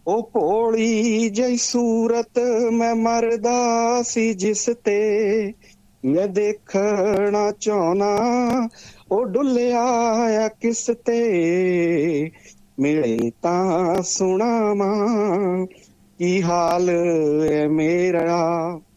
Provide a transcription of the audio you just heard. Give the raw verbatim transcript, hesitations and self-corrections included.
ਉਹ ਭੋਲੀ ਜਿਹੀ ਸੂਰਤ ਮੈਂ ਮਰਦਾ ਸੀ ਜਿਸ ਤੇ ਮੈਂ ਦੇਖਣਾ ਚਾਹੁੰਨਾ, ਉਹ ਡੁੱਲਿਆ ਆ ਕਿਸ ਤੇ ਮਿਲੇ ਤਾਂ ਸੁਣਾਵਾਂ ਕੀ ਹਾਲ ਹੈ ਮੇਰਾ।